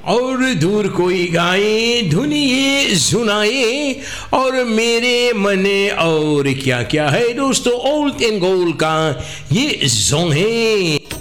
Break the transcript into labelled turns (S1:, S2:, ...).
S1: और दूर कोई गाए धुन ये सुनाए, और मेरे मने और क्या क्या है दोस्तों, ओल्ड एंड गोल्ड का ये सॉन्ग है।